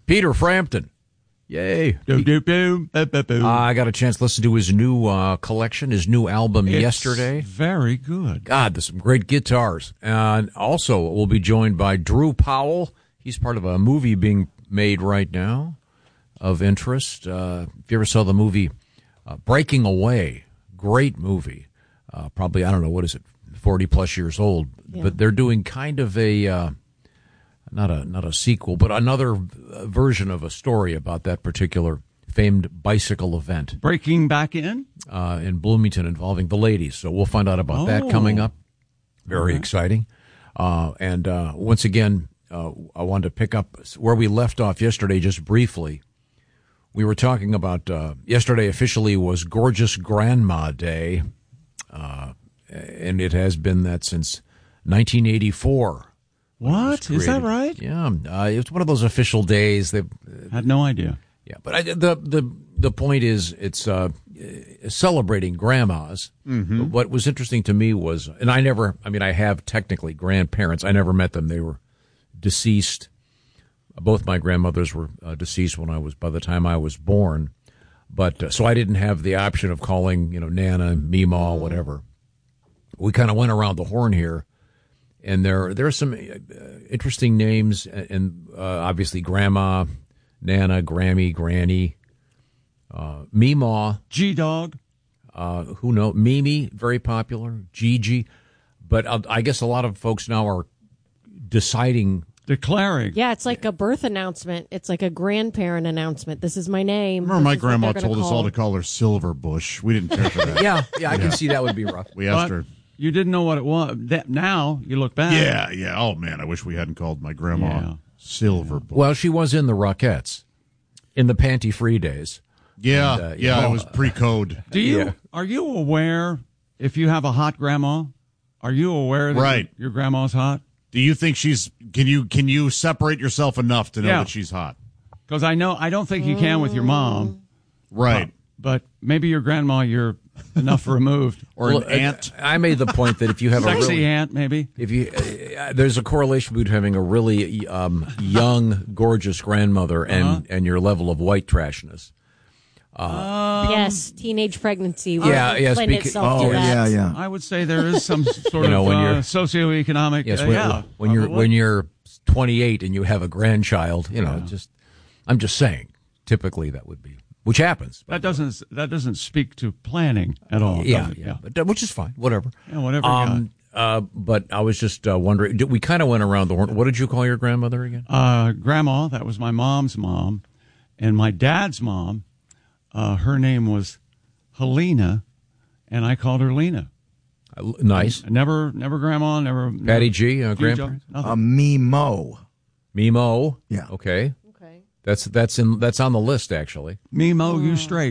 Peter Frampton. Yay. I got a chance to listen to his new collection, his new album yesterday. Very good. God, there's some great guitars. And also, we'll be joined by Drew Powell. He's part of a movie being made right now of interest. If you ever saw the movie Breaking Away, great movie. Probably, I don't know, what is it, 40-plus years old. Yeah. But they're doing kind of a... Not a sequel, but another version of a story about that particular famed bicycle event. Breaking back in Bloomington involving the ladies. So we'll find out about that coming up. Very exciting. And once again, I wanted to pick up where we left off yesterday just briefly. We were talking about yesterday officially was Gorgeous Grandma Day, and it has been that since 1984. What? Is that right? Yeah, it's one of those official days. They had no idea. Yeah, but the point is, it's celebrating grandmas. Mm-hmm. But what was interesting to me was, and I have technically grandparents. I never met them. They were deceased. Both my grandmothers were deceased by the time I was born. But so I didn't have the option of calling, Nana, Meemaw, whatever. We kind of went around the horn here. And there are some interesting names, and obviously Grandma, Nana, Grammy, Granny, Meemaw, G-Dog, who knows, Mimi, very popular, Gigi. But I guess a lot of folks now are declaring. Yeah, it's like a birth announcement. It's like a grandparent announcement. This is my name. Remember, my grandma told us all to call her Silverbush. We didn't care for that. Yeah, I can see that would be rough. We asked her. You didn't know what it was. Now you look back. Yeah. Oh, man, I wish we hadn't called my grandma Silverbush. Well, she was in the Rockettes in the panty-free days. Yeah, it was pre-code. Are you aware, if you have a hot grandma, are you aware that your grandma's hot? Do you think can you separate yourself enough to know that she's hot? Because I don't think you can with your mom. Right. But maybe your grandma, you're enough removed, or an aunt. I made the point that if you have sexy aunt, maybe if you there's a correlation between having a really young, gorgeous grandmother and your level of white trashness. Yes, teenage pregnancy. Yeah. I would say there is some sort of socioeconomic. Yes, when you're 28 and you have a grandchild, I'm just saying. Typically, that would be. Which happens. That doesn't speak to planning at all. Yeah. But, which is fine. Whatever. Yeah, whatever. But I was just wondering. We kind of went around the horn. What did you call your grandmother again? Grandma. That was my mom's mom, and my dad's mom. Her name was Helena, and I called her Lena. Nice. Never grandma. Never. Patty G. Grandparents. Mimo. Mimo. Yeah. Okay. That's on the list, actually. Mimo, you straight.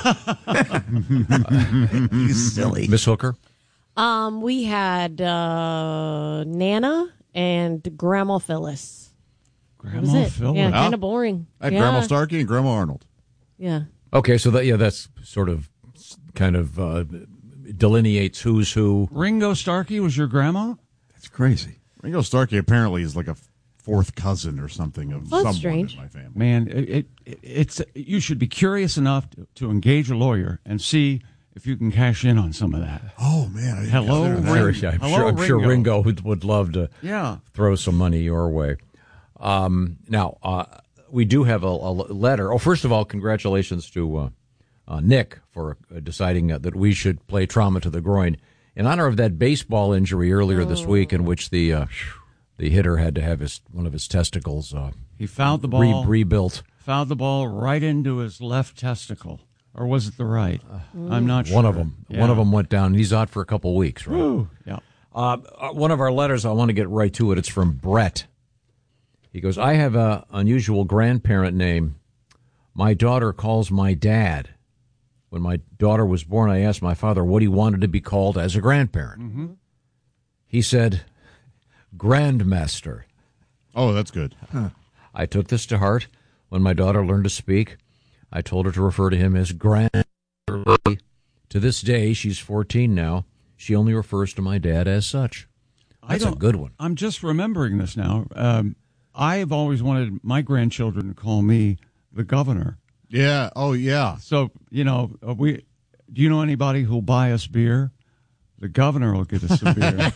You silly. Miss Hooker? We had Nana and Grandma Phyllis. Grandma Phyllis? Yeah, kind of boring. I had Grandma Starkey and Grandma Arnold. Yeah. Okay, so that's sort of kind of delineates who's who. Ringo Starkey was your grandma? That's crazy. Ringo Starkey apparently is like a fourth cousin or something of someone strange. in my family. Man, it's you should be curious enough to engage a lawyer and see if you can cash in on some of that. Oh man! Hello, Ringo. I'm sure Ringo would love to throw some money your way. Now we do have a letter. Oh, first of all, congratulations to Nick for deciding that we should play Trauma to the Groin in honor of that baseball injury earlier this week, in which the hitter had to have one of his testicles. He fouled the ball. Rebuilt. Fouled the ball right into his left testicle, or was it the right? I'm not sure. One of them. Yeah. One of them went down. He's out for a couple of weeks, right? Ooh, yeah. One of our letters. I want to get right to it. It's from Brett. He goes, "I have an unusual grandparent name. My daughter calls my dad. When my daughter was born, I asked my father what he wanted to be called as a grandparent. Mm-hmm. He said, Grandmaster. Oh, that's good. Huh. I took this to heart. When my daughter learned to speak, I told her to refer to him as Grandmaster. To this day, she's 14 now. She only refers to my dad as such." That's a good one. I'm just remembering this now. I've always wanted my grandchildren to call me the governor. Yeah. Oh, yeah. So, do you know anybody who'll buy us beer? The governor will get us some beer.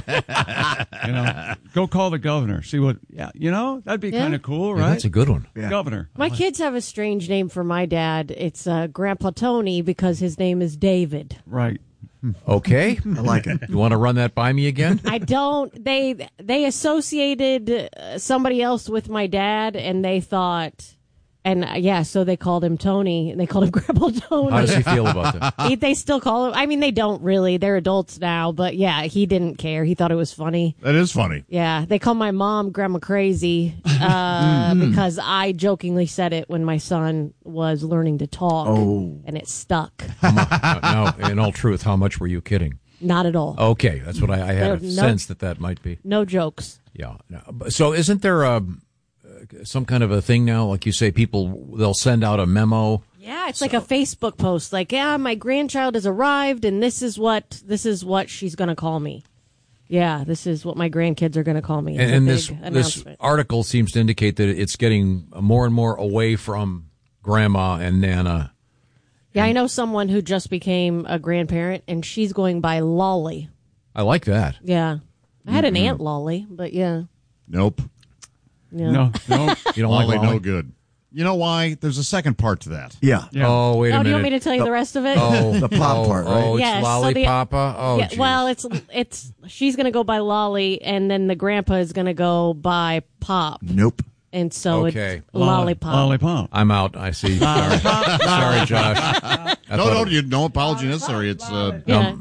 Go call the governor. See what, that'd be kind of cool, right? Yeah, that's a good one. Yeah. Governor. My kids have a strange name for my dad. It's Grandpa Tony because his name is David. Right. Okay. I like it. You want to run that by me again? I don't. They associated somebody else with my dad, and they thought, so they called him Tony, and they called him Grandpa Tony. How does he feel about that? They still call him. I mean, they don't really. They're adults now, but yeah, he didn't care. He thought it was funny. That is funny. Yeah, they call my mom Grandma Crazy because I jokingly said it when my son was learning to talk, and it stuck. No, in all truth, how much were you kidding? Not at all. Okay, that's what I had a sense that might be. No jokes. Yeah. No. So isn't there some kind of a thing now? Like you say, they'll send out a memo. Yeah, it's like a Facebook post. Like, my grandchild has arrived, and this is what she's going to call me. Yeah, this is what my grandkids are going to call me. And this article seems to indicate that it's getting more and more away from Grandma and Nana. Yeah, I know someone who just became a grandparent, and she's going by Lolly. I like that. Yeah. I had an Aunt Lolly, but yeah. Nope. Yeah. No. You don't Lolly, like Lolly? no good. You know why? There's a second part to that. Yeah. Oh, wait a minute. Do you want me to tell you the rest of it? The pop part, right? Oh, it's Yes, so Lollipapa? Oh, yeah, geez. well, it's she's going to go by Lolly, and then the grandpa is going to go by Pop. Nope. And so Okay. it's Lollipop. Lollipop. I'm out. I see. Sorry, Josh. No apology necessary. It's Yeah.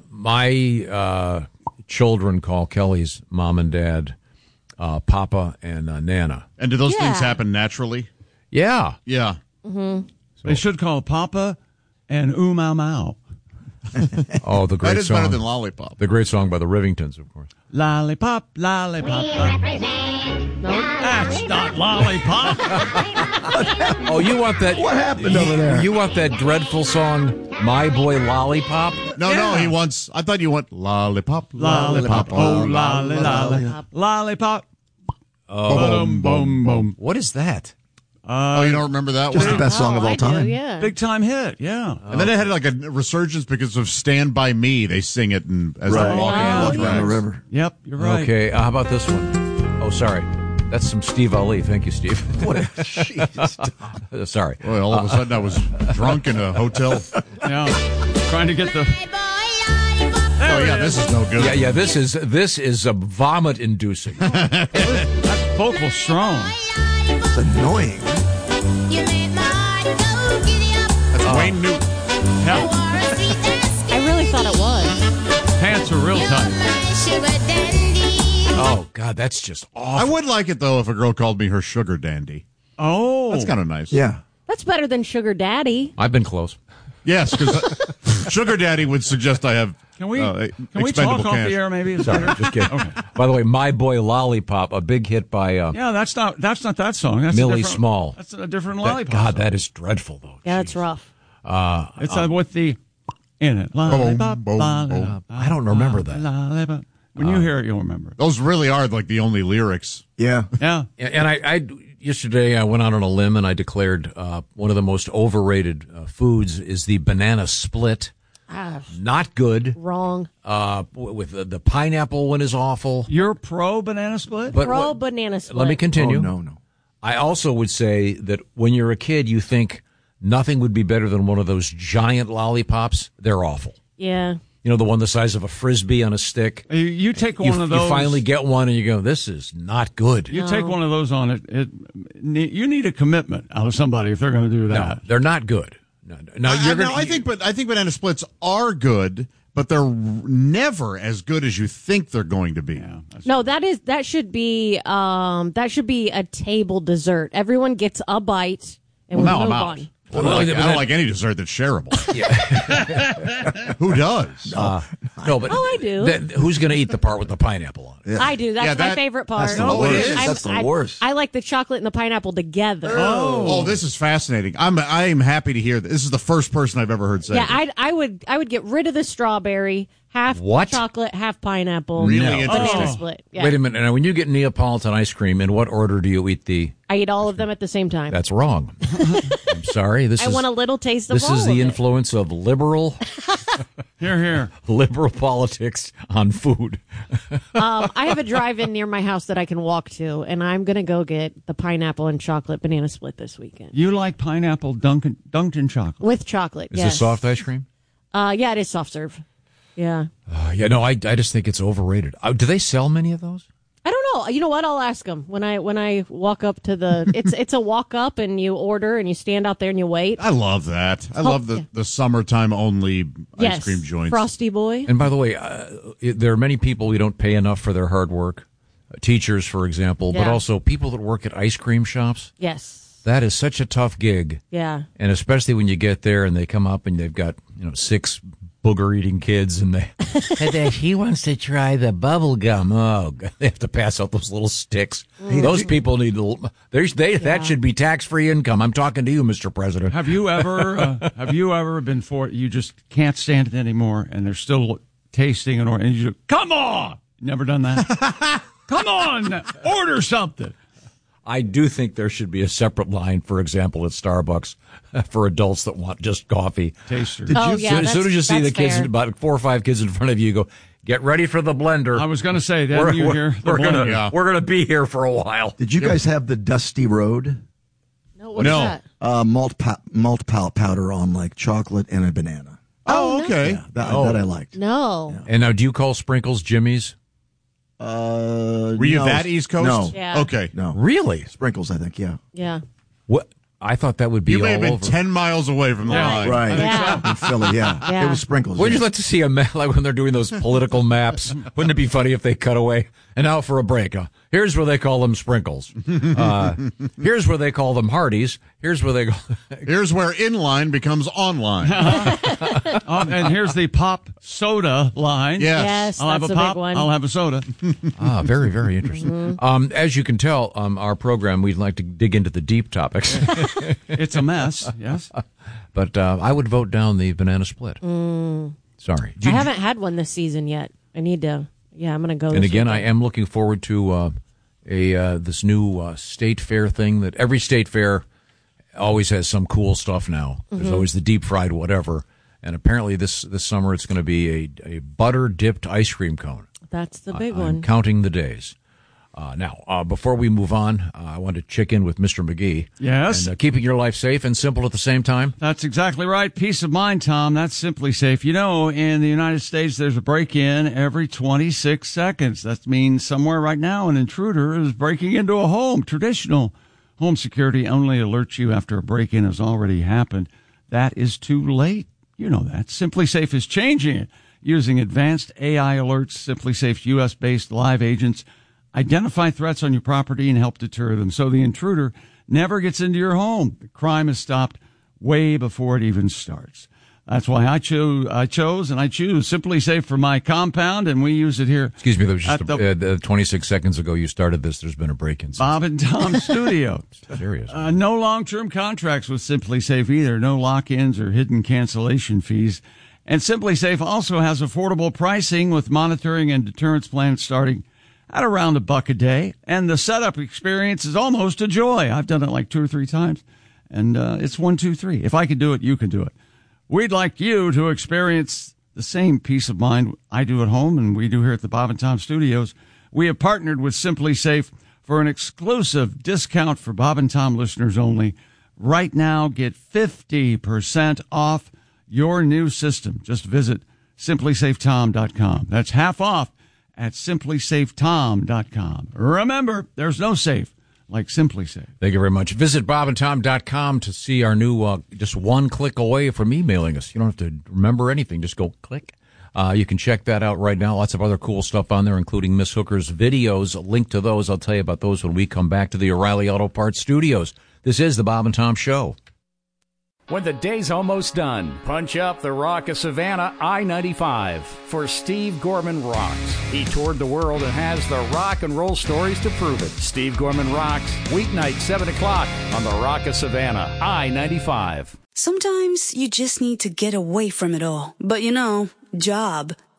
My children call Kelly's mom and dad Papa and Nana. and do those Yeah. things happen naturally? Yeah. Yeah. They should call Papa and Mau Mau. Oh, the great That is song. better than Lollipop. The great song by the Rivingtons, of course. Lollipop, lollipop. That's not lollipop. Oh, you want that? What happened over there? You want that dreadful song, My Boy Lollipop? No, he wants. I thought you want lollipop, Lollipop. Oh, lolly, lolly. Lollipop. Boom, boom, boom. What is that? Oh, you don't remember that Just one? the best song of all I do, time. yeah. Big time hit, yeah. And then it had like a resurgence because of "Stand by Me." They sing it as Right. they're walking Oh, on the Down the tracks. river. Yep, you're right. Okay, how about this one? Oh, sorry. That's some Steve Ali. Thank you, Steve. What a jeez. Sorry. Boy, all of a sudden I was drunk in a hotel. Yeah. Trying to get the. Oh yeah, this is no good. Yeah. This is vomit inducing. That's vocal strong. It's annoying. That's Wayne Newton. Yeah. I really thought it was. Pants are real tight. Oh God, that's just I awful. would like it though if a girl called me her sugar dandy. Oh. That's kind of nice. Yeah. That's better than Sugar Daddy. I've been close. Yes, because sugar daddy would suggest I have. Can we expendable talk off cash. the air maybe? Is Sorry, better? just kidding. By the way, My Boy Lollipop, a big hit by Yeah, that's not that song. That's Millie a different, Small. That's a different that- lollipop. God, song. that is dreadful though. Yeah, that's rough. It's with the in it. Lollipop, boom, lollipop, I don't remember that. lollipop. When you hear it, you'll remember it. Those really are like the only lyrics. Yeah. Yeah. And I yesterday I went out on a limb and I declared one of the most overrated foods is the banana split. Not good. Wrong. With the pineapple one is awful. You're pro banana split? But Pro banana split. let me continue. Oh, no. I also would say that when you're a kid, you think nothing would be better than one of those giant lollipops. They're awful. Yeah. You know, the one the size of a Frisbee on a stick. You take one of those. You finally get one and you go, this is not good. You take one of those on it. You need a commitment out of somebody if they're going to do No, that. they're not good. No, I think banana splits are good, but they're never as good as you think they're going to be. Yeah, No, that should be a table dessert. Everyone gets a bite and Well, now we I'm move out. on. I don't like any dessert that's shareable. Who does? no, but I do. Who's going to eat the part with the pineapple on it? I do. That's Yeah, my that- favorite part. That's the worst. is? That's the worst. I like the chocolate and the pineapple together. Oh, this is fascinating. I am happy to hear that. This is the first person I've ever heard say Yeah, that. I would get rid of the strawberry, half What? chocolate, half pineapple. Really banana interesting. split. Yeah. Wait a minute. Now, when you get Neapolitan ice cream, in what order do you eat the? I eat all of them at the same time. That's wrong. I'm sorry. I want a little taste of This all is of the it. influence of liberal Here. politics on food. I have a drive-in near my house that I can walk to, and I'm going to go get the pineapple and chocolate banana split this weekend. You like pineapple dunked in chocolate? With chocolate, Is yes. this soft ice cream? Yeah, it is soft serve. Yeah. Yeah, no, I just think it's overrated. Do they sell many of those? I don't know. You know what? I'll ask them when I walk up to the. It's a walk up and you order and you stand out there and you wait. I love that. I love the summertime only Yes, ice cream joints. Frosty Boy. And by the way, there are many people we don't pay enough for their hard work. Teachers, for example, but Yeah. also people that work at ice cream shops. Yes. That is such a tough gig. Yeah. And especially when you get there and they come up and they've got, 6 booger-eating kids and he wants to try the bubble gum. Oh, God. They have to pass out those little sticks. Those people need that should be tax-free income. I'm talking to you, Mr. President. Have you ever been you just can't stand it anymore, and they're still tasting and you just, come on! Never done that? Come on, order something. I do think there should be a separate line, for example, at Starbucks for adults that want just coffee. Taster. As soon as you see the kids, fair. about 4 or 5 kids in front of you, you go, get ready for the blender. I was going to say, we're gonna be here for a while. Did you guys have the Dusty Road? No, what's No. that? Malt powder on like chocolate and a banana. Oh, okay. Yeah, that I liked. No. And now, do you call sprinkles Jimmy's? Were you no, that East Coast? No. Yeah. Okay. No. Really? Sprinkles, I think, yeah. Yeah. What? I thought that would be You may have all been over. 10 miles away from the line. Right. Yeah. In Philly, yeah. Yeah. It was sprinkles. Wouldn't yeah. you like to see a map, like when they're doing those political maps? Wouldn't it be funny if they cut away? And now for a break. Here's where they call them sprinkles. Here's where they call them Hardee's. Here's where they go. Here's where inline becomes online. And here's the pop soda line. Yes, I'll have that's a a pop. big one. I'll have a soda. Very, very interesting. As you can tell, our program, we'd like to dig into the deep topics. It's a mess. Yes. But I would vote down the banana split. Sorry. I haven't had one this season yet. I need to. Yeah, I'm going to go. And this again, I weekend. am looking forward to this new state fair thing that every state fair always has some cool stuff now. There's always the deep fried whatever. And apparently this summer it's going to be a butter dipped ice cream cone. That's the big I'm one. counting the days. Now, before we move on, I want to check in with Mr. McGee. Yes. And keeping your life safe and simple at the same time. That's exactly right. Peace of mind, Tom. That's Simply Safe. You know, in the United States, there's a break-in every 26 seconds. That means somewhere right now an intruder is breaking into a home. Traditional home security only alerts you after a break-in has already happened. That is too late. You know that. Simply Safe is changing it. Using advanced AI alerts, Simply Safe's U.S.-based live agents identify threats on your property and help deter them so the intruder never gets into your home. The crime is stopped way before it even starts. That's why I chose and I choose Simply Safe for my compound, and we use it here. Excuse me, there was just at the 26 seconds ago you started this. There's been a break-in. Bob and Tom Studio. Serious. No long-term contracts with Simply Safe either. No lock-ins or hidden cancellation fees. And Simply Safe also has affordable pricing with monitoring and deterrence plans starting at around $1 a day. And the setup experience is almost a joy. I've done it like 2 or 3 times. And it's 1, 2, 3. If I can do it, you can do it. We'd like you to experience the same peace of mind I do at home and we do here at the Bob and Tom Studios. We have partnered with Simply Safe for an exclusive discount for Bob and Tom listeners only. Right now, get 50% off your new system. Just visit simplysafetom.com. That's half off at simplysafetom.com. Remember, there's no safe like Simply Safe. Thank you very much. Visit bobandtom.com to see our new, just one click away from emailing us. You don't have to remember anything. Just go click. You can check that out right now. Lots of other cool stuff on there, including Miss Hooker's videos. A link to those. I'll tell you about those when we come back to the O'Reilly Auto Parts Studios. This is the Bob and Tom Show. When the day's almost done, punch up the Rock of Savannah I-95 for Steve Gorman Rocks. He toured the world and has the rock and roll stories to prove it. Steve Gorman Rocks, weeknight 7 o'clock on the Rock of Savannah I-95. Sometimes you just need to get away from it all. But you know, job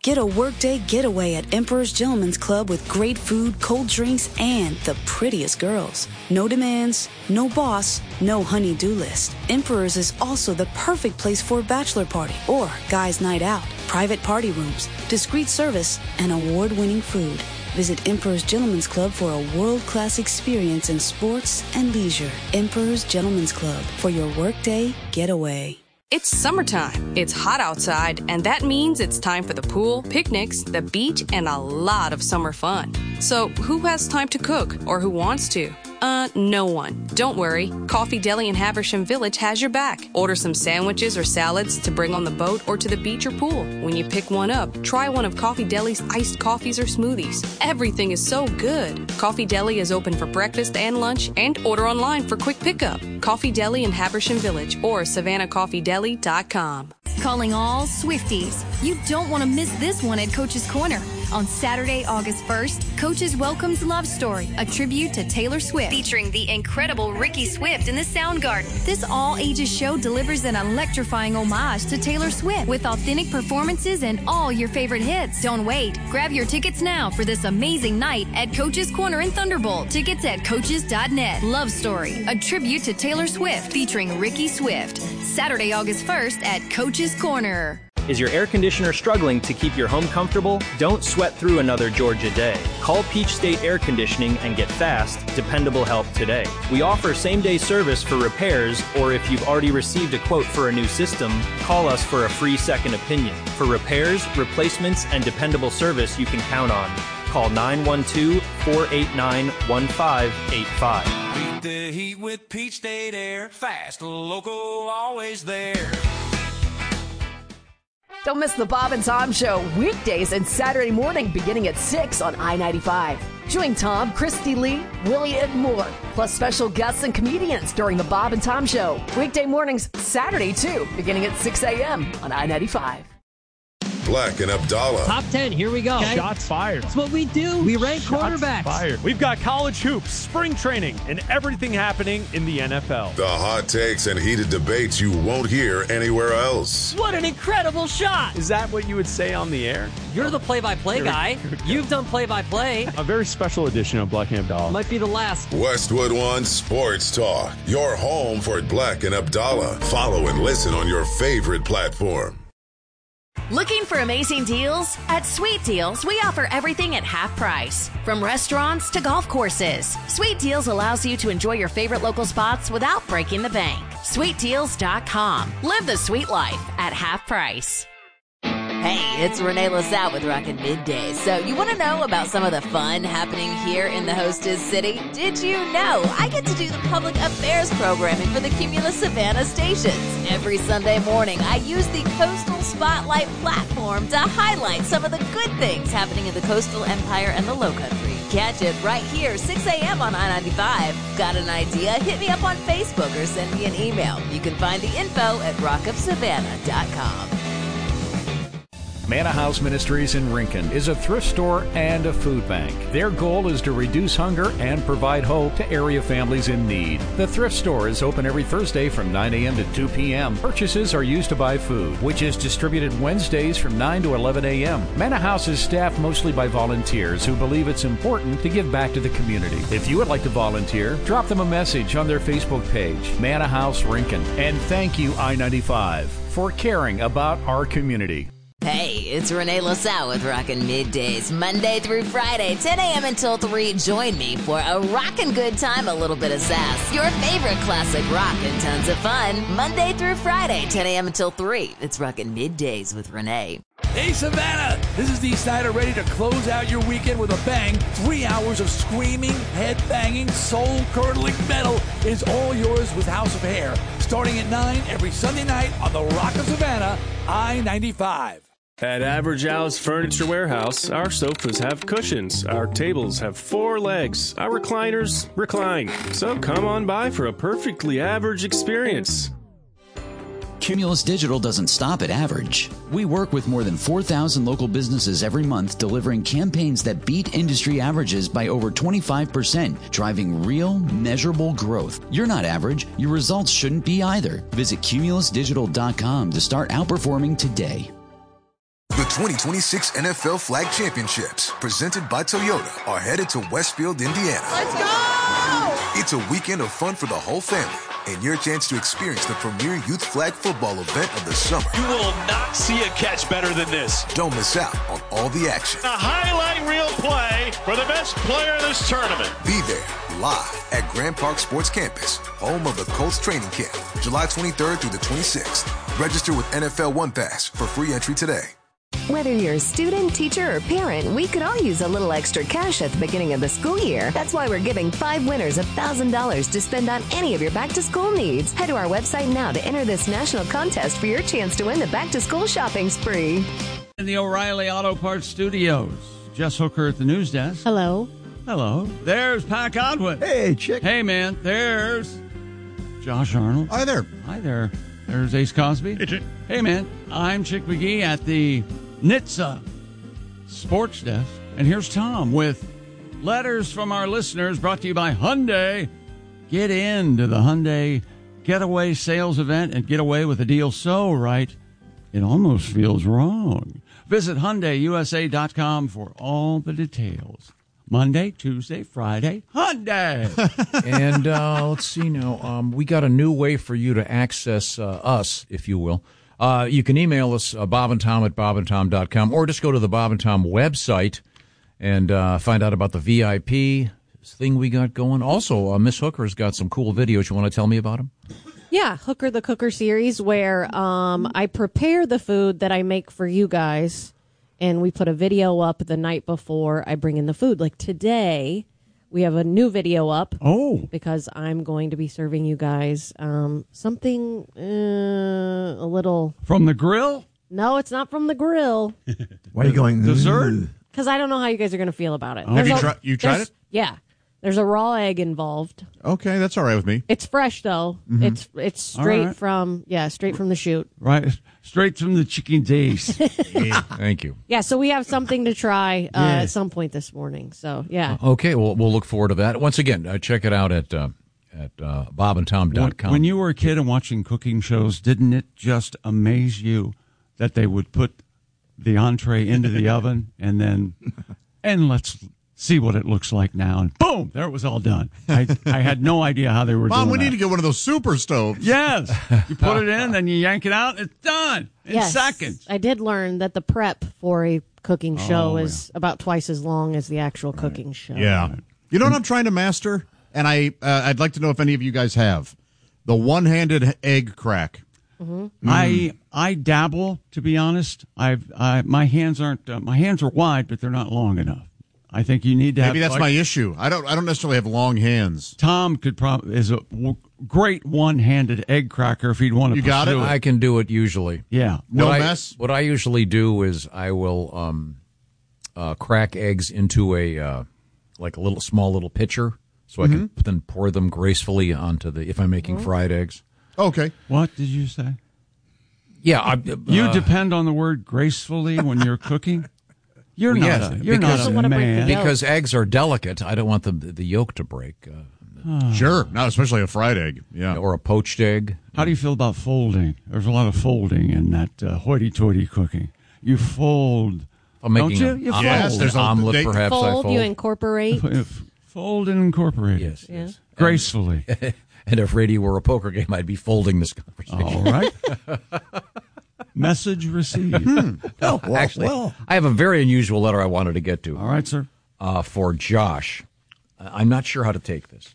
Get a workday getaway at Emperor's Gentleman's Club with great food, cold drinks, and the prettiest girls. No demands, no boss, no honey-do list. Emperor's is also the perfect place for a bachelor party or guys' night out. Private party rooms, discreet service, and award-winning food. Visit Emperor's Gentleman's Club for a world-class experience in sports and leisure. Emperor's Gentleman's Club for your workday getaway. It's summertime. It's hot outside, and that means it's time for the pool, picnics, the beach, and a lot of summer fun. So, who has time to cook, or who wants to? No one. Don't worry. Coffee Deli in Haversham Village has your back. Order some sandwiches or salads to bring on the boat or to the beach or pool. When you pick one up, try one of Coffee Deli's iced coffees or smoothies. Everything is so good. Coffee Deli is open for breakfast and lunch, and order online for quick pickup. Coffee Deli in Haversham Village or SavannahCoffeeDeli.com. Calling all Swifties. You don't want to miss this one at Coach's Corner. On Saturday, August 1st, Coach's welcomes Love Story, a tribute to Taylor Swift, featuring the incredible Ricky Swift in the Soundgarden. This all-ages show delivers an electrifying homage to Taylor Swift with authentic performances and all your favorite hits. Don't wait. Grab your tickets now for this amazing night at Coach's Corner in Thunderbolt. Tickets at coaches.net. Love Story, a tribute to Taylor Swift, featuring Ricky Swift. Saturday, August 1st at Coach's Corner. Is your air conditioner struggling to keep your home comfortable? Don't sweat through another Georgia day. Call Peach State Air Conditioning and get fast, dependable help today. We offer same-day service for repairs, or if you've already received a quote for a new system, call us for a free second opinion. For repairs, replacements, and dependable service you can count on. Call 912-489-1585. Beat the heat with Peach State Air. Fast, local, always there. Don't miss the Bob and Tom Show weekdays and Saturday morning beginning at 6 on I-95. Join Tom, Christy Lee, Willie, and more, plus special guests and comedians during the Bob and Tom Show. Weekday mornings, Saturday too, beginning at 6 a.m. on I-95. Black and Abdallah. Top 10, here we go. Okay. Shots fired. That's what we do. We rank quarterbacks. Fired. We've got college hoops, spring training, and everything happening in the NFL. The hot takes and heated debates you won't hear anywhere else. What an incredible shot. Is that what you would say on the air? You're the play-by-play guy. You've done play-by-play. A very special edition of Black and Abdallah. Might be the last. Westwood One Sports Talk. Your home for Black and Abdallah. Follow and listen on your favorite platform. Looking for amazing deals? At Sweet Deals, we offer everything at half price. From restaurants to golf courses, Sweet Deals allows you to enjoy your favorite local spots without breaking the bank. SweetDeals.com. Live the sweet life at half price. Hey, it's Renee LaSalle with Rockin' Middays. So you want to know about some of the fun happening here in the hostess city? Did you know I get to do the public affairs programming for the Cumulus Savannah stations? Every Sunday morning, I use the Coastal Spotlight platform to highlight some of the good things happening in the coastal empire and the Lowcountry. Catch it right here, 6 a.m. on I-95. Got an idea? Hit me up on Facebook or send me an email. You can find the info at rockofsavannah.com. Manna House Ministries in Rincon is a thrift store and a food bank. Their goal is to reduce hunger and provide hope to area families in need. The thrift store is open every Thursday from 9 a.m. to 2 p.m. Purchases are used to buy food, which is distributed Wednesdays from 9 to 11 a.m. Manna House is staffed mostly by volunteers who believe it's important to give back to the community. If you would like to volunteer, drop them a message on their Facebook page, Manna House Rincon. And thank you, I-95, for caring about our community. Hey, it's Renee LaSalle with Rockin' Middays, Monday through Friday, 10 a.m. until 3. Join me for a rockin' good time, a little bit of sass, your favorite classic rock, and tons of fun. Monday through Friday, 10 a.m. until 3. It's Rockin' Middays with Renee. Hey, Savannah! This is Dee Snider, ready to close out your weekend with a bang. 3 hours of screaming, head-banging, soul-curdling metal is all yours with House of Hair, starting at 9 every Sunday night on the Rock of Savannah, I-95. At Average Al's Furniture Warehouse, our sofas have cushions, our tables have 4 legs, our recliners recline. So come on by for a perfectly average experience. Cumulus Digital doesn't stop at average. We work with more than 4,000 local businesses every month, delivering campaigns that beat industry averages by over 25%, driving real, measurable growth. You're not average. Your results shouldn't be either. Visit cumulusdigital.com to start outperforming today. The 2026 NFL Flag Championships, presented by Toyota, are headed to Westfield, Indiana. Let's go! It's a weekend of fun for the whole family, and your chance to experience the premier youth flag football event of the summer. You will not see a catch better than this. Don't miss out on all the action. A highlight reel play for the best player in this tournament. Be there, live at Grand Park Sports Campus, home of the Colts training camp, July 23rd through the 26th. Register with NFL One Pass for free entry today. Whether you're a student, teacher, or parent, we could all use a little extra cash at the beginning of the school year. That's why we're giving 5 winners $1,000 to spend on any of your back-to-school needs. Head to our website now to enter this national contest for your chance to win the back-to-school shopping spree. In the O'Reilly Auto Parts Studios, Jess Hooker at the news desk. Hello. Hello. There's Pat Godwin. Hey, Chick. Hey, man. There's Josh Arnold. Hi there. Hi there. There's Ace Cosby. Hey, Chick. Hey, man. I'm Chick McGee at the NHTSA Sports Desk. And here's Tom with letters from our listeners brought to you by Hyundai. Get into the Hyundai Getaway Sales Event and get away with a deal so right, it almost feels wrong. Visit HyundaiUSA.com for all the details. Monday, Tuesday, Friday, Hyundai. And let's see now. We got a new way for you to access us, if you will. You can email us, Bob and Tom at bobandtom.com, or just go to the Bob and Tom website and find out about the VIP thing we got going. Also, Miss Hooker's got some cool videos. You want to tell me about them? Yeah, Hooker the Cooker series, where I prepare the food that I make for you guys, and we put a video up the night before I bring in the food. Like today, we have a new video up. Oh. Because I'm going to be serving you guys something a little... From the grill? No, it's not from the grill. Why are you going... Dessert? Because I don't know how you guys are going to feel about it. Have you tried it? Yeah. There's a raw egg involved. Okay, that's all right with me. It's fresh, though. Mm-hmm. It's straight right. from the chute. Right. Straight from the chicken days. Thank you. Yeah, so we have something to try at some point this morning. So, yeah. Okay, we'll look forward to that. Once again, check it out at bobandtom.com. When you were a kid and watching cooking shows, didn't it just amaze you that they would put the entree into the oven and let's see what it looks like now, and boom, there it was all done. I had no idea how they were doing Mom, we that. need to get one of those super stoves. Yes. You put it in, then you yank it out, it's done in seconds. I did learn that the prep for a cooking show is about twice as long as the actual cooking show. Yeah. You know what I'm trying to master? And I'd like to know if any of you guys have. The one-handed egg crack. Mm-hmm. I dabble, to be honest. My hands are wide, but they're not long enough. I think you need to have... Maybe that's my issue. I don't necessarily have long hands. Tom is a great one-handed egg cracker if he'd want to You got it? I can do it usually. Yeah. No mess? What I usually do is I will crack eggs into a like a small little pitcher, so I can then pour them gracefully onto if I'm making fried eggs. Okay. What did you say? Yeah. You depend on the word gracefully when you're cooking? You're not a man. Because eggs are delicate. I don't want the yolk to break. Sure. Not especially a fried egg. Yeah. Or a poached egg. How do you feel about folding? There's a lot of folding in that hoity-toity cooking. You fold. I'm making don't you? You fold. Yes, there's an omelet, perhaps I fold. You incorporate. Fold and incorporate. Yes. Gracefully. And if radio were a poker game, I'd be folding this conversation. All right. Message received. Actually, I have a very unusual letter I wanted to get to. All right, sir. For Josh. I'm not sure how to take this.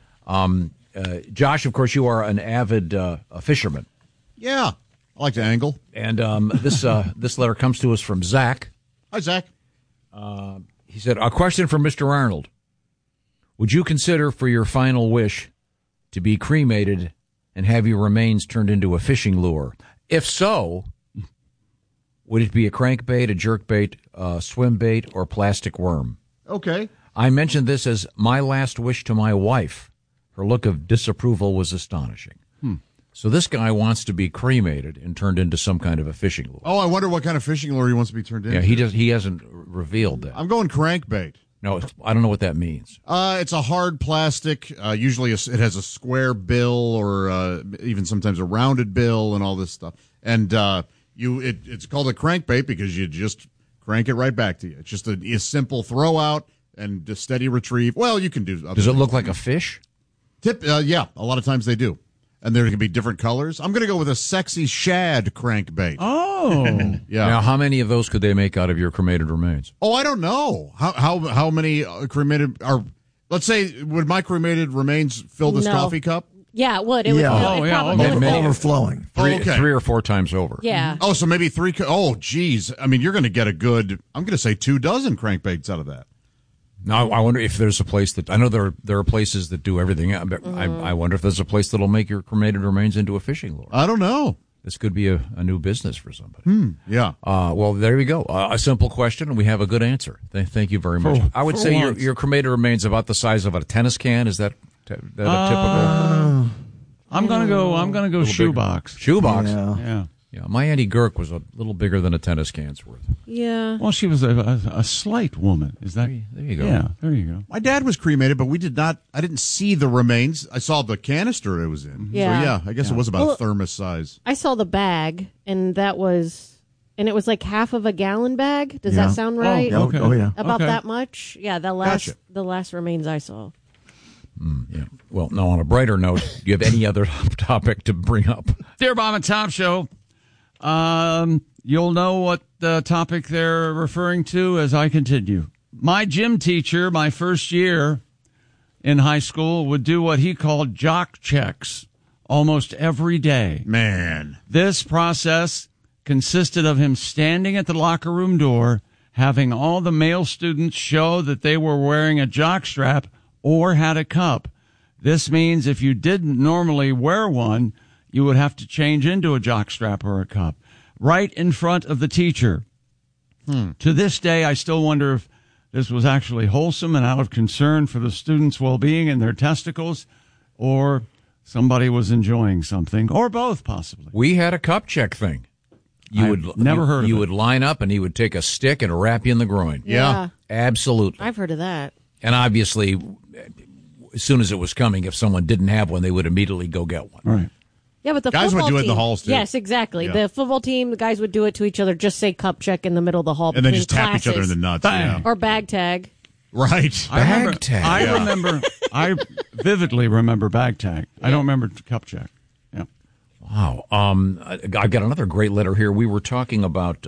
Josh, of course, you are an avid fisherman. Yeah. I like to angle. And this letter comes to us from Zach. Hi, Zach. He said, a question for Mr. Arnold. Would you consider for your final wish to be cremated and have your remains turned into a fishing lure? If so, would it be a crankbait, a jerkbait, a swim bait, or plastic worm? Okay. I mentioned this as my last wish to my wife. Her look of disapproval was astonishing. So this guy wants to be cremated and turned into some kind of a fishing lure. Oh, I wonder what kind of fishing lure he wants to be turned into. Yeah, he hasn't revealed that. I'm going crankbait. No, I don't know what that means. It's a hard plastic. Usually it has a square bill or even sometimes a rounded bill and all this stuff. And It's called a crankbait because you just crank it right back to you. It's just a simple throw out and a steady retrieve. Well, you can do. Does it look like a fish? Yeah, a lot of times they do. And there can be different colors. I'm going to go with a sexy shad crankbait. Oh. Yeah. Now, how many of those could they make out of your cremated remains? Oh, I don't know. How many cremated are, let's say, would my cremated remains fill this coffee cup? Yeah, it would. It would. Yeah. It probably would. Overflowing. Three or four times over. Yeah. Oh, so maybe 3. Oh, geez. I mean, you're going to get a good, I'm going to say 24 crankbaits out of that. Now, I wonder if there's a place that, I know there are places that do everything. I wonder if there's a place that'll make your cremated remains into a fishing lure. I don't know. This could be a new business for somebody. Yeah. Well, there we go. A simple question, and we have a good answer. Thank you very much. I would say your cremated remains about the size of a tennis can. Is that a typical? I'm gonna go shoebox. Shoebox. Yeah. Yeah. My Auntie Girk was a little bigger than a tennis can's worth. Yeah. Well, she was a slight woman. Is that? There you go. Yeah. There you go. My dad was cremated, but I didn't see the remains. I saw the canister it was in. Yeah. So, yeah, I guess it was about a thermos size. I saw the bag, and it was like half of a gallon bag. Does that sound right? Oh, okay. Oh, yeah. About that much? Yeah, the last remains I saw. Yeah. Well, now on a brighter note, do you have any other topic to bring up? Dear Bob and Tom Show, you'll know what the topic they're referring to as I continue. My gym teacher, my first year in high school, would do what he called jock checks almost every day. Man. This process consisted of him standing at the locker room door, having all the male students show that they were wearing a jock strap or had a cup. This means if you didn't normally wear one, you would have to change into a jockstrap or a cup right in front of the teacher. To this day, I still wonder if this was actually wholesome and out of concern for the students' well-being and their testicles, or somebody was enjoying something, or both, possibly. We had a cup check thing. Never heard of it. You would line up, and he would take a stick and wrap you in the groin. Yeah. Absolutely. I've heard of that. And obviously, as soon as it was coming, if someone didn't have one, they would immediately go get one. Right. Yeah, but the guys football would do it in team, the halls, too. Yes, exactly. Yeah. The football team, the guys would do it to each other. Just say cup check in the middle of the hall, and then between just tap classes. each other in the nuts. Yeah. Or bag tag. Right. I vividly remember bag tag. I don't remember cup check. Yeah. Wow. I've got another great letter here. We were talking about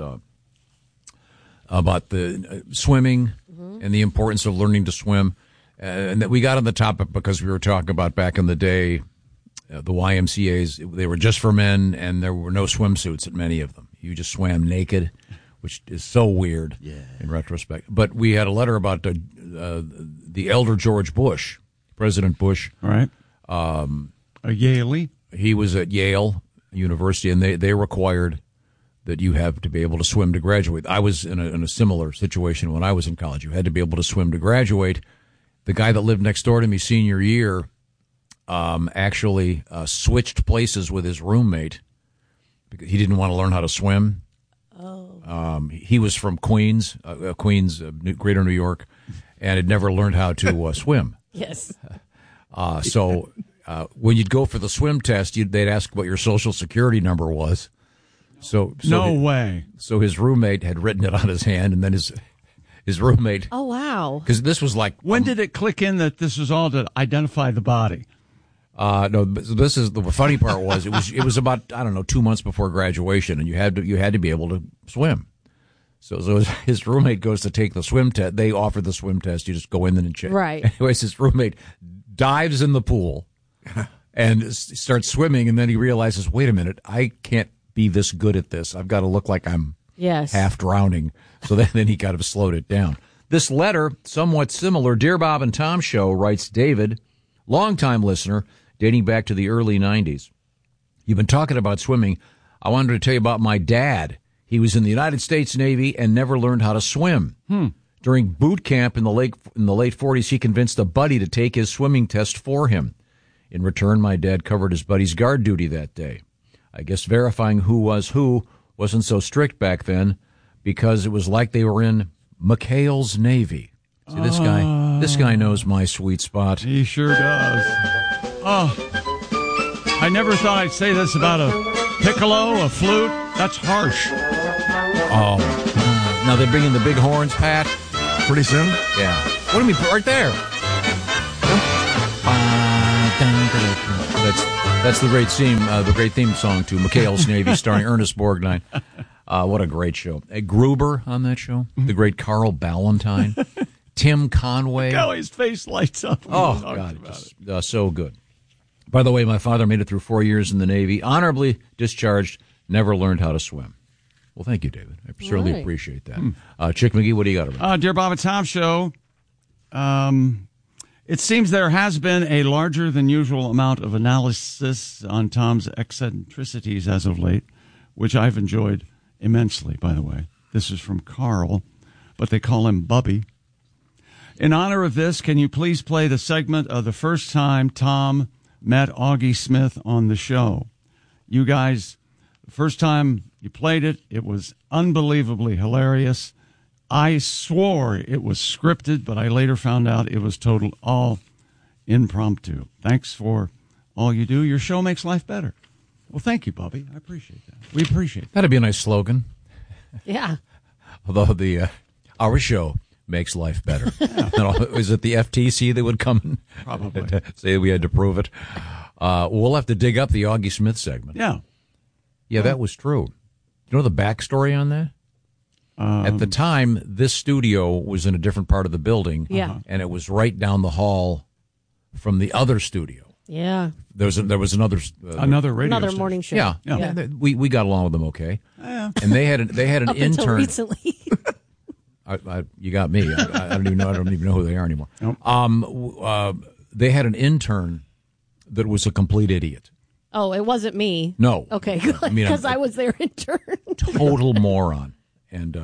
the swimming and the importance of learning to swim. And that we got on the topic because we were talking about back in the day, the YMCAs, they were just for men, and there were no swimsuits at many of them. You just swam naked, which is so weird in retrospect. But we had a letter about the elder George Bush, President Bush. All right. A Yaley. He was at Yale University, and they required that you have to be able to swim to graduate. I was in a similar situation when I was in college. You had to be able to swim to graduate. The guy that lived next door to me senior year actually switched places with his roommate because he didn't want to learn how to swim. Oh. He was from Queens, Greater New York, and had never learned how to swim. Yes. So when you'd go for the swim test, they'd ask what your social security number was. So no way. So his roommate had written it on his hand, and then his roommate. Oh, wow. Because this was like. When did it click in that this was all to identify the body? No, this is the funny part was it was about, I don't know, 2 months before graduation, and you had to be able to swim. So his roommate goes to take the swim test. They offer the swim test. You just go in and check. Right. Anyways, his roommate dives in the pool and starts swimming, and then he realizes, wait a minute, I can't be this good at this. I've got to look like I'm half drowning. So then he kind of slowed it down. This letter, somewhat similar. Dear Bob and Tom Show, writes David, longtime listener, dating back to the early 90s. You've been talking about swimming. I wanted to tell you about my dad. He was in the United States Navy and never learned how to swim. During boot camp in the late 40s, he convinced a buddy to take his swimming test for him. In return, my dad covered his buddy's guard duty that day. I guess verifying who was who wasn't so strict back then because it was like they were in McHale's Navy. See, this guy knows my sweet spot. He sure does. Oh, I never thought I'd say this about a piccolo, a flute, That's harsh. Oh. Now they bring in the big horns, Pat. Pretty soon? Yeah. What do you mean? Right there. That's the great theme song to McHale's Navy, starring Ernest Borgnine. What a great show! Gruber on that show. The great Carl Ballantine, Tim Conway. Look how his face lights up. Oh God, so good. By the way, my father made it through 4 years in the Navy, honorably discharged. Never learned how to swim. Well, thank you, David. I certainly appreciate that. Chick McGee, what do you got over? Dear Bob and Tom Show, it seems there has been a larger than usual amount of analysis on Tom's eccentricities as of late, which I've enjoyed immensely, by the way. This is from Carl, but they call him Bubby. In honor of this, can you please play the segment of the first time Tom met Augie Smith on the show? You guys, the first time you played it, it was unbelievably hilarious. I swore it was scripted, but I later found out it was all impromptu. Thanks for all you do. Your show makes life better. Well, thank you, Bubby. I appreciate that. We appreciate that. That'd be a nice slogan. Yeah. Although our show makes life better. Is it the FTC that would come and probably say we had to prove it? We'll have to dig up the Augie Smith segment. Yeah. Yeah, that was true. You know the backstory on that? At the time, this studio was in a different part of the building. Yeah. And it was right down the hall from the other studio. Yeah. There was another radio station. Morning show. Yeah. We got along with them okay. Yeah. And they had an Up intern. until recently. You got me. I don't even know who they are anymore. Nope. They had an intern that was a complete idiot. Oh, it wasn't me. No. Okay, good. Because I was their intern. Total moron. And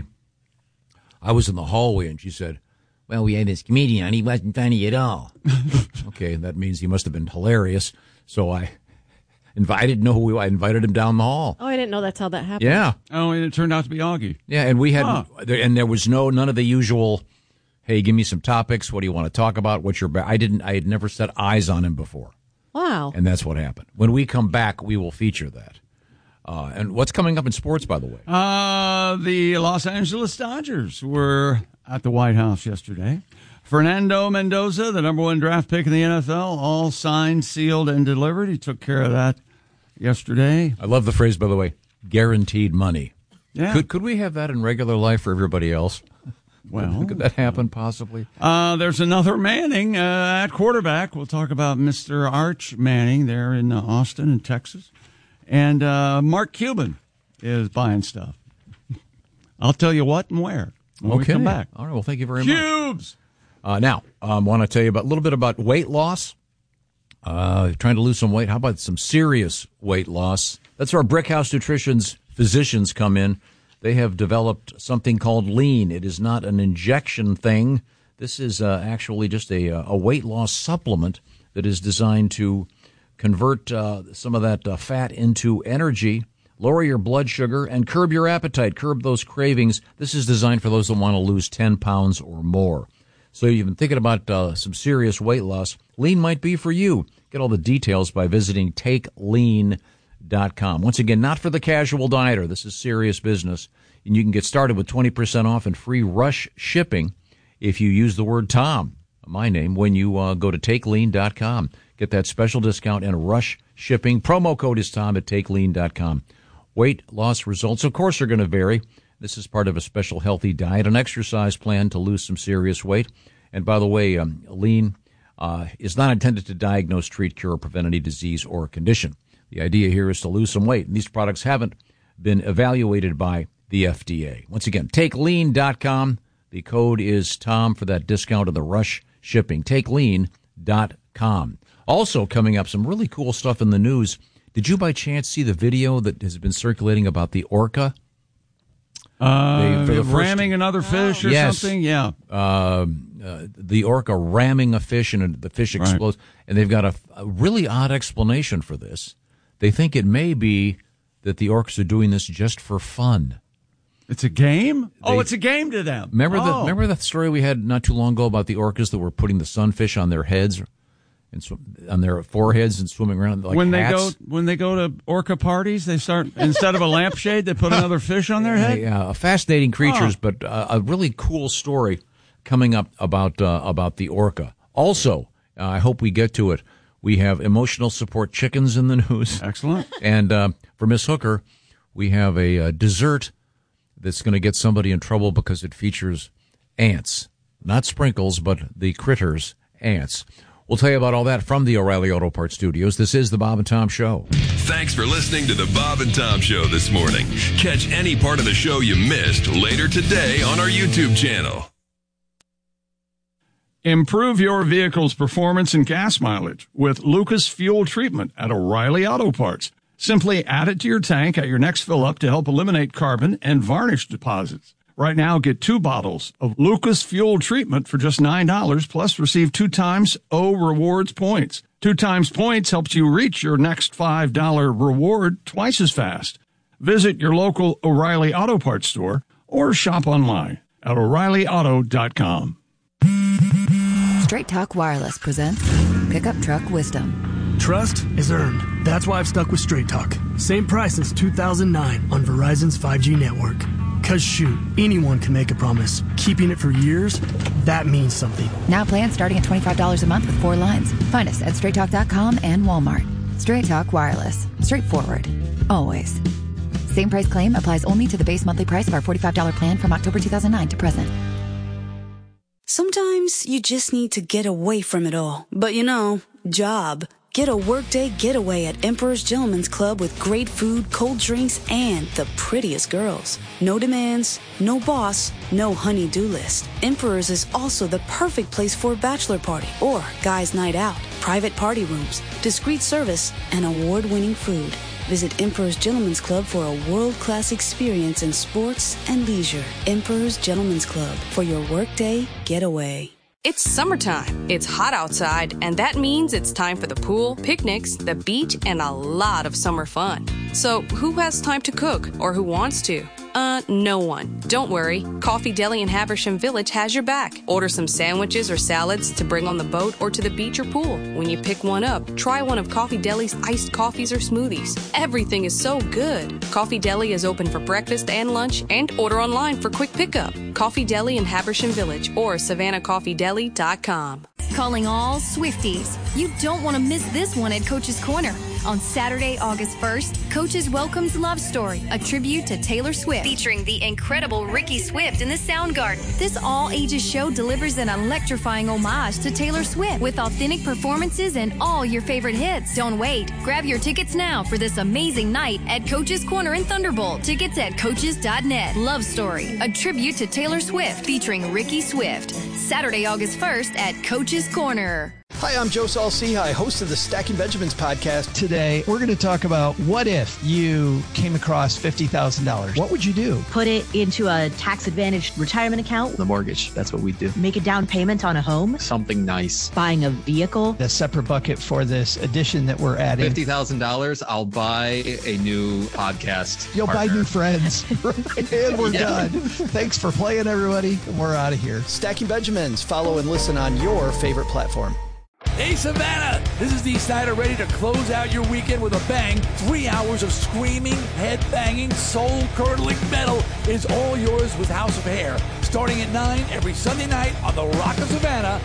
I was in the hallway, and she said, "Well, we had this comedian, and he wasn't funny at all." Okay, that means he must have been hilarious. So I invited him down the hall. Oh, I didn't know that's how that happened. Yeah. Oh, and it turned out to be Augie. Yeah, and we had, and there was none of the usual, "Hey, give me some topics. What do you want to talk about? What's your?" I had never set eyes on him before. Wow. And that's what happened. When we come back, we will feature that. And what's coming up in sports, by the way? The Los Angeles Dodgers were at the White House yesterday. Fernando Mendoza, the number 1 draft pick in the NFL, all signed, sealed, and delivered. He took care of that yesterday. I love the phrase, by the way, guaranteed money. Yeah. Could we have that in regular life for everybody else? Well, could that happen possibly? There's another Manning at quarterback. We'll talk about Mr. Arch Manning there in Austin in Texas. And Mark Cuban is buying stuff. I'll tell you what and where when we come back. All right. Well, thank you very Cubes. much. Now, I want to tell you a little bit about weight loss. Trying to lose some weight. How about some serious weight loss? That's where Brickhouse Nutrition's physicians come in. They have developed something called Lean. It is not an injection thing. This is actually just a weight loss supplement that is designed to convert some of that fat into energy, lower your blood sugar, and curb your appetite, curb those cravings. This is designed for those that want to lose 10 pounds or more. So you've been thinking about some serious weight loss. Lean might be for you. Get all the details by visiting TakeLean.com. Once again, not for the casual dieter. This is serious business. And you can get started with 20% off and free rush shipping if you use the word Tom, my name, when you go to TakeLean.com. Get that special discount and rush shipping. Promo code is Tom at TakeLean.com. Weight loss results, of course, are going to vary. This is part of a special healthy diet and exercise plan to lose some serious weight. And by the way, Lean is not intended to diagnose, treat, cure, or prevent any disease or condition. The idea here is to lose some weight, and these products haven't been evaluated by the FDA. Once again, TakeLean.com. The code is Tom for that discount of the rush shipping. TakeLean.com. Also coming up, some really cool stuff in the news. Did you by chance see the video that has been circulating about the orca? Ramming another fish or something? Yeah. The orca ramming a fish and the fish explodes. Right. And they've got a really odd explanation for this. They think it may be that the orcas are doing this just for fun. It's a game? It's a game to them. Remember the story we had not too long ago about the orcas that were putting the sunfish on their heads? and on their foreheads and swimming around like when hats. they go to orca parties, they start instead of a lampshade, they put another fish on their head. Yeah, fascinating creatures, but a really cool story coming up about the orca. Also, I hope we get to it. We have emotional support chickens in the news. Excellent. And for Miss Hooker, we have a dessert that's going to get somebody in trouble because it features ants. Not sprinkles, but the critters, ants. We'll tell you about all that from the O'Reilly Auto Parts Studios. This is the Bob and Tom Show. Thanks for listening to the Bob and Tom Show this morning. Catch any part of the show you missed later today on our YouTube channel. Improve your vehicle's performance and gas mileage with Lucas Fuel Treatment at O'Reilly Auto Parts. Simply add it to your tank at your next fill-up to help eliminate carbon and varnish deposits. Right now, get 2 bottles of Lucas Fuel Treatment for just $9, plus receive 2 times O Rewards points. 2 times points helps you reach your next $5 reward twice as fast. Visit your local O'Reilly Auto Parts store or shop online at O'ReillyAuto.com. Straight Talk Wireless presents Pickup Truck Wisdom. Trust is earned. That's why I've stuck with Straight Talk. Same price since 2009 on Verizon's 5G network. Cause shoot, anyone can make a promise. Keeping it for years, that means something. Now plans starting at $25 a month with 4 lines. Find us at StraightTalk.com and Walmart. Straight Talk Wireless. Straightforward. Always. Same price claim applies only to the base monthly price of our $45 plan from October 2009 to present. Sometimes you just need to get away from it all. But job. Get a workday getaway at Emperor's Gentleman's Club with great food, cold drinks, and the prettiest girls. No demands, no boss, no honey-do list. Emperor's is also the perfect place for a bachelor party or guys' night out. Private party rooms, discreet service, and award-winning food. Visit Emperor's Gentleman's Club for a world-class experience in sports and leisure. Emperor's Gentleman's Club for your workday getaway. It's summertime. It's hot outside, and that means it's time for the pool, picnics, the beach, and a lot of summer fun. So who has time to cook, or who wants to? No one. Don't worry. Coffee Deli in Haversham Village has your back. Order some sandwiches or salads to bring on the boat or to the beach or pool. When you pick one up, try one of Coffee Deli's iced coffees or smoothies. Everything is so good. Coffee Deli is open for breakfast and lunch, and order online for quick pickup. Coffee Deli in Haversham Village or SavannahCoffeeDeli.com. Calling all Swifties. You don't want to miss this one at Coach's Corner. On Saturday, August 1st, Coach's welcomes Love Story, a tribute to Taylor Swift, featuring the incredible Ricky Swift in the Soundgarden. This all-ages show delivers an electrifying homage to Taylor Swift with authentic performances and all your favorite hits. Don't wait. Grab your tickets now for this amazing night at Coach's Corner in Thunderbolt. Tickets at coaches.net. Love Story, a tribute to Taylor Swift, featuring Ricky Swift. Saturday, August 1st at Coach's Corner. Hi, I'm Joe Saul-Sehy, host of the Stacking Benjamins podcast. Today, we're going to talk about what if you came across $50,000. What would you do? Put it into a tax-advantaged retirement account. The mortgage. That's what we do. Make a down payment on a home. Something nice. Buying a vehicle. A separate bucket for this addition that we're adding. $50,000, I'll buy a new podcast You'll partner. buy new friends. And we're done. Thanks for playing, everybody. And we're out of here. Stacking Benjamins. Follow and listen on your favorite platform. Hey, Savannah! This is Dee Snider ready to close out your weekend with a bang. 3 hours of screaming, head-banging, soul-curdling metal is all yours with House of Hair. Starting at 9 every Sunday night on the Rock of Savannah,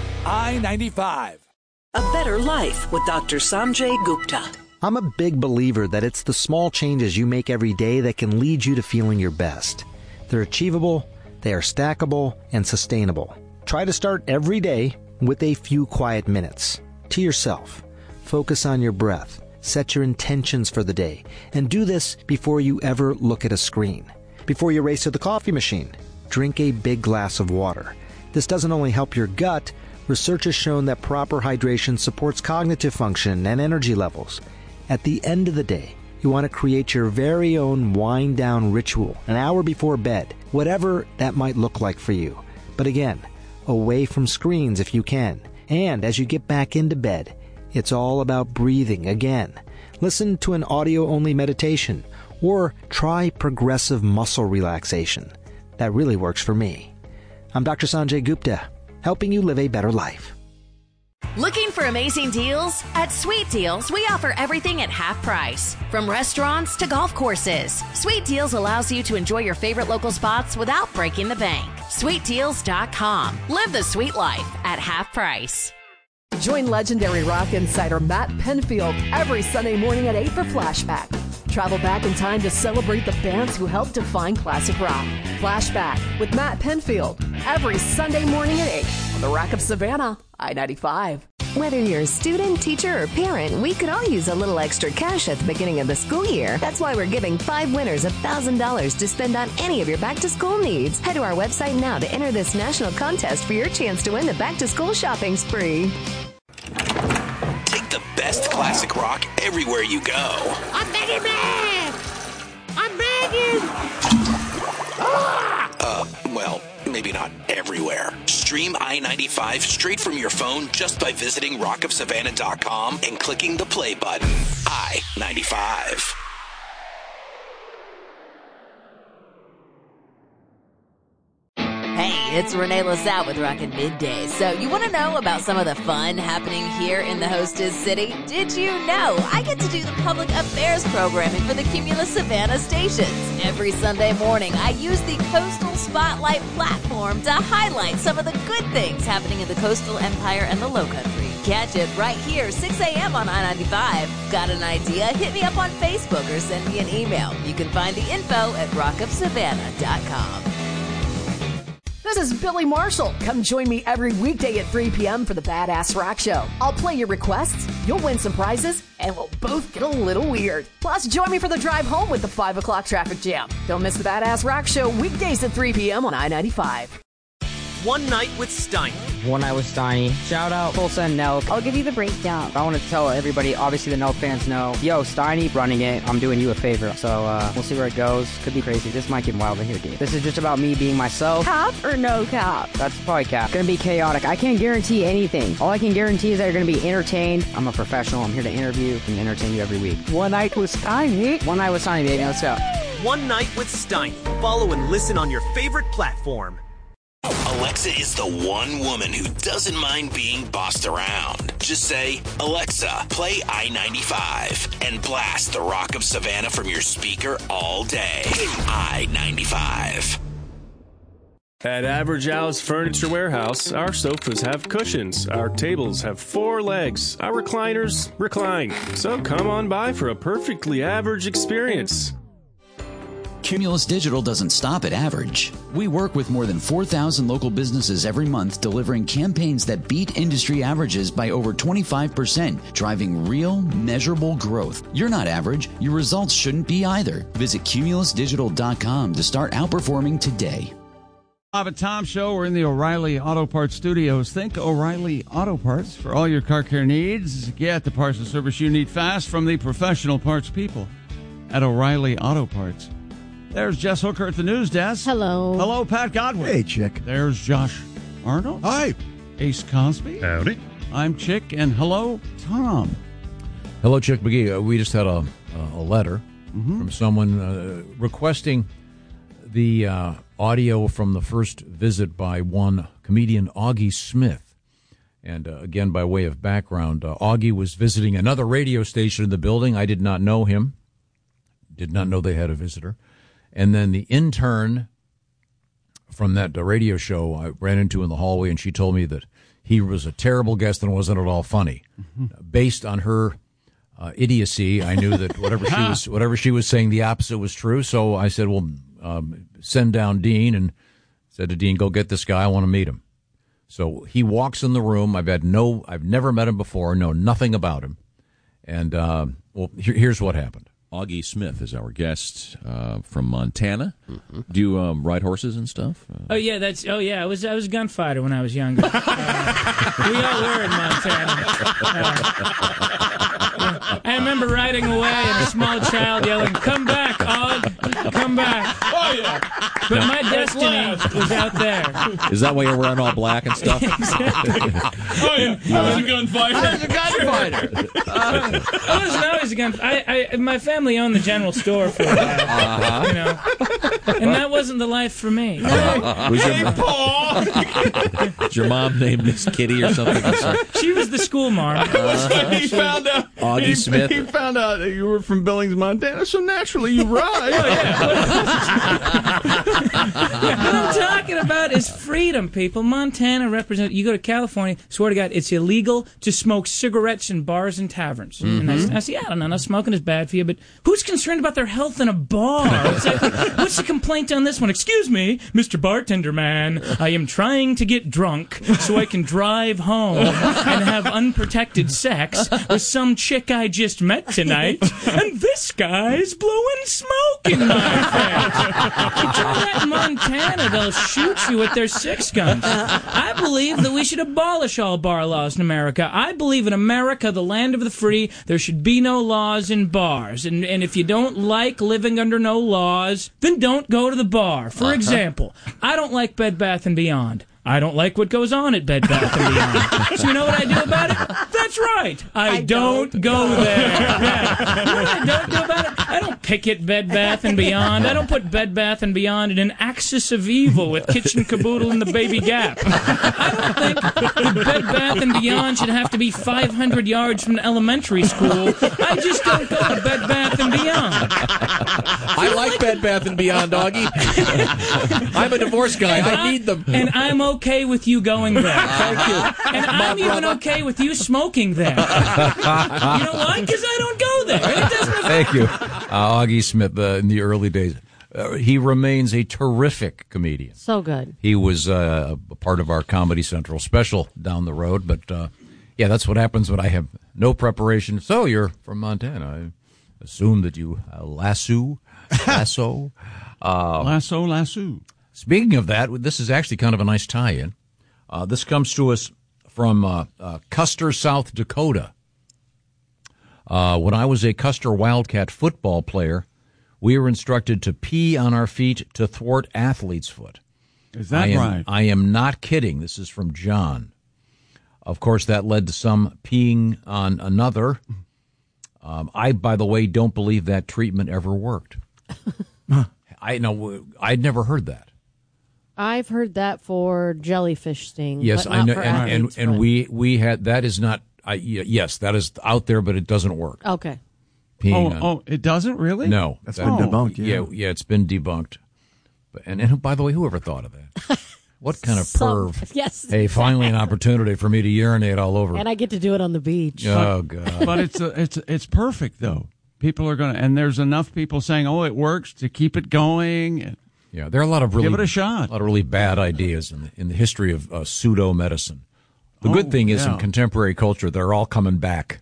I-95. A Better Life with Dr. Sanjay Gupta. I'm a big believer that it's the small changes you make every day that can lead you to feeling your best. They're achievable, they are stackable, and sustainable. Try to start every day with a few quiet minutes to yourself. Focus on your breath. Set your intentions for the day. And do this before you ever look at a screen. Before you race to the coffee machine, drink a big glass of water. This doesn't only help your gut, research has shown that proper hydration supports cognitive function and energy levels. At the end of the day, you want to create your very own wind-down ritual an hour before bed, whatever that might look like for you. But again, away from screens if you can. And as you get back into bed, it's all about breathing again. Listen to an audio-only meditation or try progressive muscle relaxation. That really works for me. I'm Dr. Sanjay Gupta, helping you live a better life. Looking for amazing deals? At Sweet Deals, we offer everything at half price. From restaurants to golf courses, Sweet Deals allows you to enjoy your favorite local spots without breaking the bank. SweetDeals.com. Live the sweet life at half price. Join legendary rock insider Matt Penfield every Sunday morning at 8 for Flashback. Travel back in time to celebrate the bands who helped define classic rock. Flashback with Matt Penfield every Sunday morning at 8 on the Rock of Savannah, I-95. Whether you're a student, teacher, or parent, we could all use a little extra cash at the beginning of the school year. That's why we're giving 5 winners $1,000 to spend on any of your back-to-school needs. Head to our website now to enter this national contest for your chance to win the back-to-school shopping spree. Take the best classic rock everywhere you go. I'm begging, man! I'm begging! Well, maybe not everywhere. Stream I-95 straight from your phone just by visiting rockofsavannah.com and clicking the play button. I-95. Hey, it's Renee LaSalle with Rockin' Midday. So you want to know about some of the fun happening here in the hostess city? Did you know I get to do the public affairs programming for the Cumulus Savannah stations? Every Sunday morning, I use the Coastal Spotlight platform to highlight some of the good things happening in the coastal empire and the Lowcountry. Catch it right here, 6 a.m. on I-95. Got an idea? Hit me up on Facebook or send me an email. You can find the info at rockofsavannah.com. This is Billy Marshall. Come join me every weekday at 3 p.m. for the Badass Rock Show. I'll play your requests, you'll win some prizes, and we'll both get a little weird. Plus, join me for the drive home with the 5 o'clock traffic jam. Don't miss the Badass Rock Show weekdays at 3 p.m. on I-95. One Night with Steiny. One Night with Steiny. Shout out Tulsa and Nelk. I'll give you the breakdown. I want to tell everybody, obviously the Nelk fans know, yo, Steiny running it, I'm doing you a favor. So we'll see where it goes. Could be crazy. This might get wild in here, dude. This is just about me being myself. Cap or no cap? That's probably cap. Gonna be chaotic. I can't guarantee anything. All I can guarantee is that you're gonna be entertained. I'm a professional. I'm here to interview and entertain you every week. One Night with Steiny. One Night with Steiny, baby. Let's go. One Night with Steiny. Follow and listen on your favorite platform. Alexa is the one woman who doesn't mind being bossed around. Just say, Alexa, play I-95 and blast the Rock of Savannah from your speaker all day. I-95. At Average Al's Furniture Warehouse, our sofas have cushions, our tables have 4 legs, our recliners recline. So come on by for a perfectly average experience. Cumulus Digital doesn't stop at average. We work with more than 4,000 local businesses every month, delivering campaigns that beat industry averages by over 25%, driving real, measurable growth. You're not average. Your results shouldn't be either. Visit cumulusdigital.com to start outperforming today. Bob and Tom Show. We're in the O'Reilly Auto Parts studios. Think O'Reilly Auto Parts for all your car care needs. Get the parts and service you need fast from the professional parts people at O'Reilly Auto Parts. There's Jess Hooker at the news desk. Hello. Hello, Pat Godwin. Hey, Chick. There's Josh Arnold. Hi. Ace Cosby. Howdy. I'm Chick, and hello, Tom. Hello, Chick McGee. We just had a letter from someone requesting the audio from the first visit by one comedian, Augie Smith. And again, by way of background, Augie was visiting another radio station in the building. I did not know him, did not know they had a visitor. And then the intern from that radio show I ran into in the hallway, and she told me that he was a terrible guest and wasn't at all funny. Based on her idiocy, I knew that whatever she was saying, the opposite was true. So I said, well, send down Dean, and said to Dean, go get this guy. I want to meet him. So he walks in the room. I've never met him before, know nothing about him. And here's what happened. Augie Smith is our guest from Montana. Do you ride horses and stuff? I was a gunfighter when I was younger. We all were in Montana. I remember riding away and a small child yelling, "Come back, Og!" come back. Oh, yeah. But my destiny was out there. Is that why you're wearing all black and stuff? Oh, yeah. I was a gunfighter. I wasn't always a gunfighter. My family owned the general store for a while. You know? And that wasn't the life for me. Was your mom named Miss Kitty or something? She was the school marm. He found out. Augie Smith. He found out that you were from Billings, Montana, so naturally you ride. What I'm talking about is freedom, people. Montana represents. You go to California, swear to God, it's illegal to smoke cigarettes in bars and taverns. And I say, I don't know, smoking is bad for you, but who's concerned about their health in a bar? What's the complaint on this one? Excuse me, Mr. Bartender Man, I am trying to get drunk so I can drive home and have unprotected sex with some chick I just met tonight, and this guy's blowing smoke in my face. You try that in Montana, they'll shoot you with their 6 guns. I believe that we should abolish all bar laws in America. I believe in America, the land of the free, there should be no laws in bars. And if you don't like living under no laws, then don't go to the bar. For example, I don't like Bed Bath & Beyond. I don't like what goes on at Bed Bath & Beyond. So you know what I do about it? That's right. I don't go there. Yeah. You know what I don't do about it? I don't picket Bed Bath & Beyond. I don't put Bed Bath & Beyond in an axis of evil with Kitchen Caboodle and the Baby Gap. I don't think that Bed Bath & Beyond should have to be 500 yards from elementary school. I just don't go to Bed Bath & Beyond. I like Bed Bath & Beyond, Doggy. I'm a divorce guy. I need them. And I'm okay with you going there. Thank you. And I'm even okay with you smoking there. You know why? Because I don't go there. It doesn't affect Thank you. Augie Smith, in the early days. He remains a terrific comedian. So good. He was a part of our Comedy Central special down the road, but yeah, that's what happens when I have no preparation. So you're from Montana. I assume that you lasso. Lasso. Speaking of that, this is actually kind of a nice tie-in. This comes to us from Custer, South Dakota. When I was a Custer Wildcat football player, we were instructed to pee on our feet to thwart athlete's foot. Is that right? I am not kidding. This is from John. Of course, that led to some peeing on another. I, by the way, don't believe that treatment ever worked. I'd never heard that. I've heard that for jellyfish stings. Yes, but I not know, for and athletes, but- we had that is not. Yes, that is out there, but it doesn't work. Okay. Peeing on. It doesn't really? No, That's been debunked. Yeah. Yeah, it's been debunked. And by the way, whoever thought of that? What kind of perv? Yes. Hey, finally an opportunity for me to urinate all over. And I get to do it on the beach. Oh God! But it's perfect though. People are going to, and there's enough people saying, "Oh, it works," to keep it going. Yeah, there are a lot of really give it a shot. A lot of really bad ideas in the history of pseudo medicine. The good thing is in contemporary culture, they're all coming back.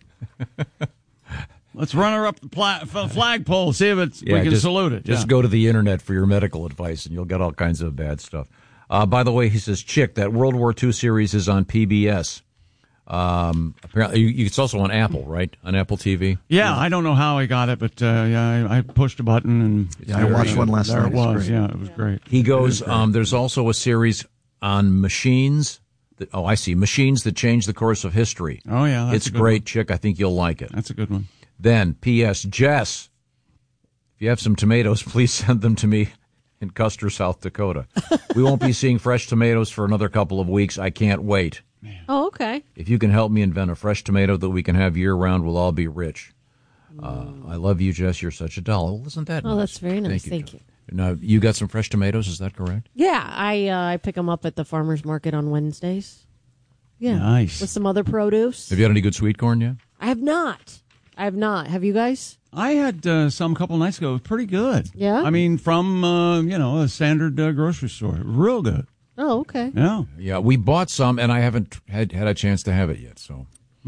Let's run her up the flagpole, see if we can salute it. Just go to the internet for your medical advice, and you'll get all kinds of bad stuff. By the way, he says, Chick, that World War II series is on PBS. Apparently, it's also on Apple, right? On Apple TV. Yeah, I don't know how I got it, but I pushed a button and I watched one last night. It was, it was great. He goes. There's also a series on machines. I see machines that change the course of history. Oh yeah, it's great, Chick. I think you'll like it. That's a good one. Then, P.S. Jess, if you have some tomatoes, please send them to me in Custer, South Dakota. We won't be seeing fresh tomatoes for another couple of weeks. I can't wait. Oh, okay. If you can help me invent a fresh tomato that we can have year-round, we'll all be rich. I love you, Jess. You're such a doll. Well, isn't that nice? Oh, that's very nice. Thank you. Now, you got some fresh tomatoes, is that correct? Yeah, I pick them up at the farmer's market on Wednesdays. Yeah. Nice. With some other produce. Have you had any good sweet corn yet? I have not. Have you guys? I had some couple nights ago. It was pretty good. Yeah? I mean, from, a standard grocery store. Real good. Oh, okay. Yeah. Yeah, we bought some, and I haven't had a chance to have it yet. So,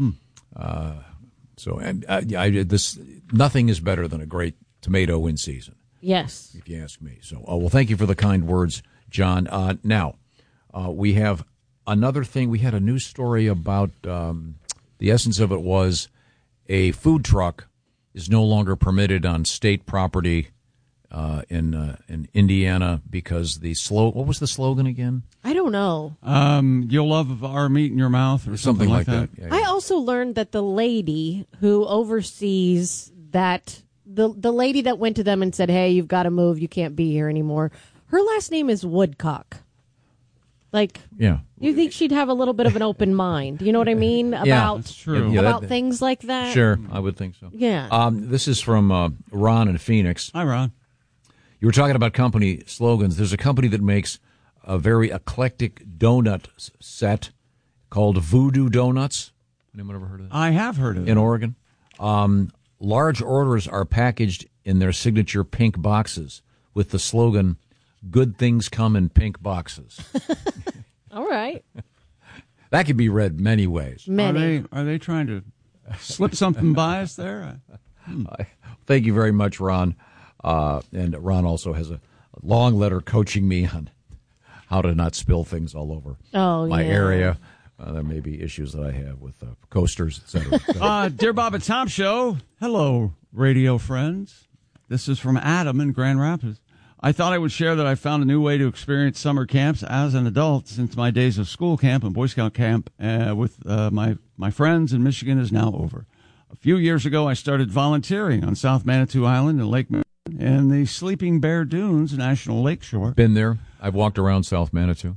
nothing is better than a great tomato in season. Yes. If you ask me. So, well, thank you for the kind words, John. Now, we have another thing. We had a news story about the essence of it was a food truck is no longer permitted on state property in Indiana because what was the slogan again? I don't know. You'll love our meat in your mouth or something like that. Yeah. I also learned that the lady who oversees that, the lady that went to them and said, hey, you've got to move, you can't be here anymore, her last name is Woodcock. Like, yeah. You think she'd have a little bit of an open mind? You know what I mean? Yeah, that's true. About things like that? Sure, I would think so. Yeah. This is from Ron in Phoenix. Hi, Ron. You were talking about company slogans. There's a company that makes a very eclectic donut set called Voodoo Donuts. Anyone ever heard of that? I have heard of it. In Oregon. Large orders are packaged in their signature pink boxes with the slogan, "Good things come in pink boxes." All right. That could be read many ways. Many. Are they trying to slip something by us there? Thank you very much, Ron. And Ron also has a long letter coaching me on how to not spill things all over my area. There may be issues that I have with coasters, etc. Dear Bob and Tom Show, hello, radio friends. This is from Adam in Grand Rapids. I thought I would share that I found a new way to experience summer camps as an adult since my days of school camp and Boy Scout camp with my friends in Michigan is now over. A few years ago, I started volunteering on South Manitou Island in Lake Michigan and the Sleeping Bear Dunes National Lakeshore. Been there. I've walked around South Manitou.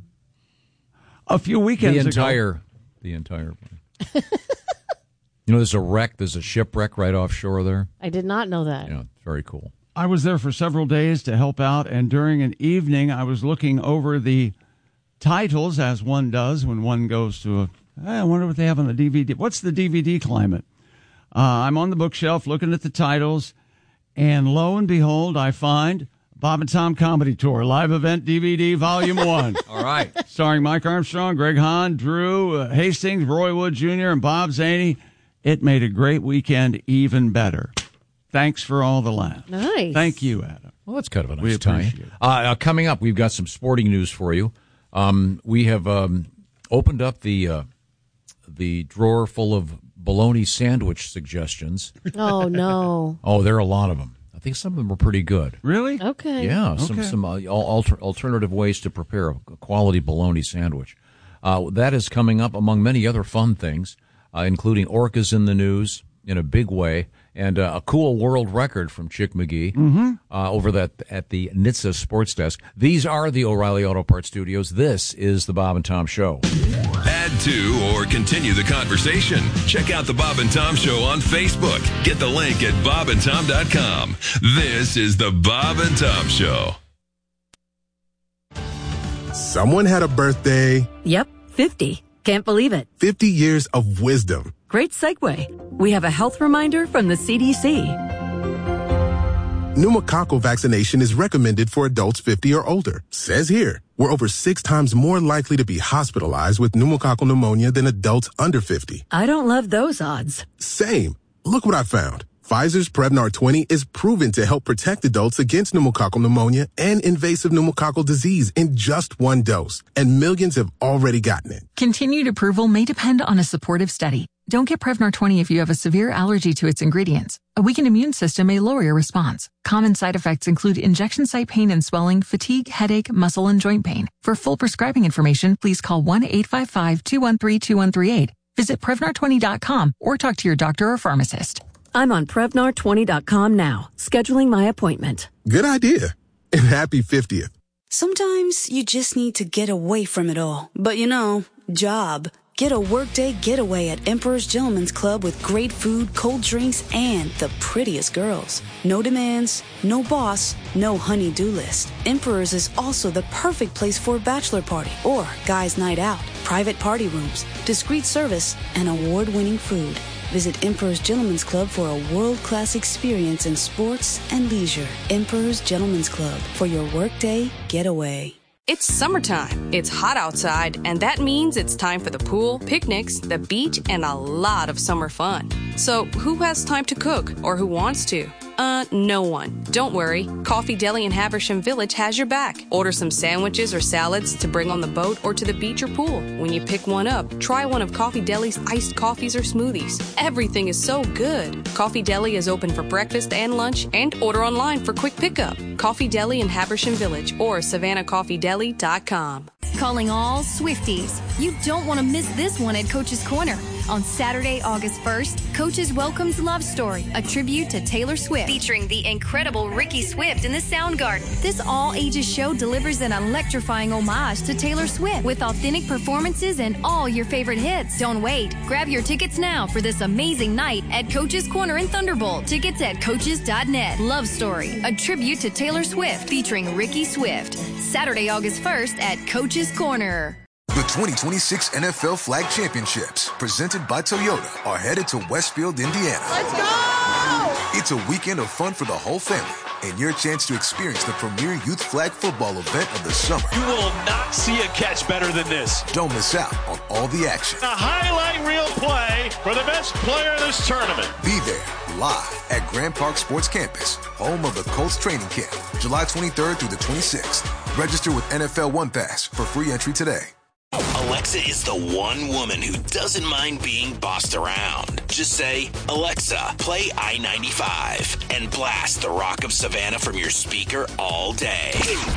A few weekends ago. The entire. There's a wreck. There's a shipwreck right offshore there. I did not know that. Yeah, it's very cool. I was there for several days to help out, and during an evening, I was looking over the titles, as one does when one goes to I wonder what they have on the DVD. What's the DVD climate? I'm on the bookshelf looking at the titles, and lo and behold, I find Bob and Tom Comedy Tour, Live Event DVD, Volume 1. All right. Starring Mike Armstrong, Greg Hahn, Drew Hastings, Roy Wood Jr., and Bob Zaney. It made a great weekend even better. Thanks for all the laughs. Nice. Thank you, Adam. Well, that's kind of a We nice tie. appreciate it. Coming up, we've got some sporting news for you. We have opened up the drawer full of bologna sandwich suggestions. Oh, no. Oh, there are a lot of them. I think some of them are pretty good. Really? Okay. Yeah, some alternative ways to prepare a quality bologna sandwich. That is coming up among many other fun things, including orcas in the news in a big way, and a cool world record from Chick McGee over at the NHTSA Sports Desk. These are the O'Reilly Auto Parts Studios. This is the Bob and Tom Show. Add to or continue the conversation. Check out the Bob and Tom Show on Facebook. Get the link at bobandtom.com. This is the Bob and Tom Show. Someone had a birthday. Yep, 50. Can't believe it. 50 years of wisdom. Great segue. We have a health reminder from the CDC. Pneumococcal vaccination is recommended for adults 50 or older. Says here, we're over 6 times more likely to be hospitalized with pneumococcal pneumonia than adults under 50. I don't love those odds. Same. Look what I found. Pfizer's Prevnar 20 is proven to help protect adults against pneumococcal pneumonia and invasive pneumococcal disease in just 1 dose, and millions have already gotten it. Continued approval may depend on a supportive study. Don't get Prevnar 20 if you have a severe allergy to its ingredients. A weakened immune system may lower your response. Common side effects include injection site pain and swelling, fatigue, headache, muscle, and joint pain. For full prescribing information, please call 1-855-213-2138. Visit Prevnar20.com or talk to your doctor or pharmacist. I'm on Prevnar20.com now, scheduling my appointment. Good idea. And happy 50th. Sometimes you just need to get away from it all. But job. Get a workday getaway at Emperor's Gentleman's Club with great food, cold drinks, and the prettiest girls. No demands, no boss, no honey-do list. Emperor's is also the perfect place for a bachelor party or guys' night out. Private party rooms, discreet service, and award-winning food. Visit Emperor's Gentleman's Club for a world-class experience in sports and leisure. Emperor's Gentleman's Club for your workday getaway. It's summertime. It's hot outside, and that means it's time for the pool, picnics, the beach, and a lot of summer fun. So who has time to cook, or who wants to? No one. Don't worry. Coffee Deli in Haversham Village has your back. Order some sandwiches or salads to bring on the boat or to the beach or pool. When you pick one up, try one of Coffee Deli's iced coffees or smoothies. Everything is so good. Coffee Deli is open for breakfast and lunch and order online for quick pickup. Coffee Deli in Haversham Village or SavannahCoffeeDeli.com. Calling all Swifties. You don't want to miss this one at Coach's Corner. On Saturday, August 1st, Coach's welcomes Love Story, a tribute to Taylor Swift, featuring the incredible Ricky Swift in the Soundgarden. This all-ages show delivers an electrifying homage to Taylor Swift with authentic performances and all your favorite hits. Don't wait. Grab your tickets now for this amazing night at Coach's Corner in Thunderbolt. Tickets at coaches.net. Love Story, a tribute to Taylor Swift, featuring Ricky Swift. Saturday, August 1st at Coach's Corner. The 2026 NFL Flag Championships, presented by Toyota, are headed to Westfield, Indiana. Let's go! It's a weekend of fun for the whole family and your chance to experience the premier youth flag football event of the summer. You will not see a catch better than this. Don't miss out on all the action. A highlight reel play for the best player in this tournament. Be there live at Grand Park Sports Campus, home of the Colts training camp, July 23rd through the 26th. Register with NFL One Pass for free entry today. Alexa is the one woman who doesn't mind being bossed around. Just say, Alexa, play I-95 and blast the Rock of Savannah from your speaker all day.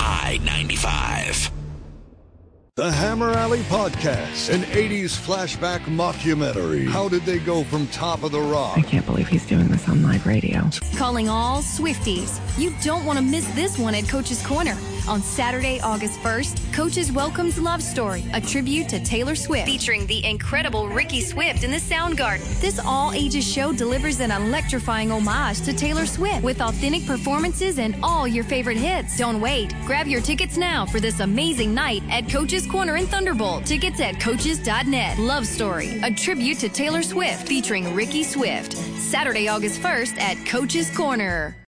I-95. The Hammer Alley Podcast, an 80s flashback mockumentary. How did they go from Top of the Rock? I can't believe he's doing this on live radio. Calling all Swifties. You don't want to miss this one at Coach's Corner. On Saturday, August 1st, Coach's welcomes Love Story, a tribute to Taylor Swift, featuring the incredible Ricky Swift in the Soundgarden. This all-ages show delivers an electrifying homage to Taylor Swift with authentic performances and all your favorite hits. Don't wait. Grab your tickets now for this amazing night at Coach's Corner in Thunderbolt. Tickets at coaches.net. Love Story, a tribute to Taylor Swift, featuring Ricky Swift. Saturday, August 1st at Coach's Corner.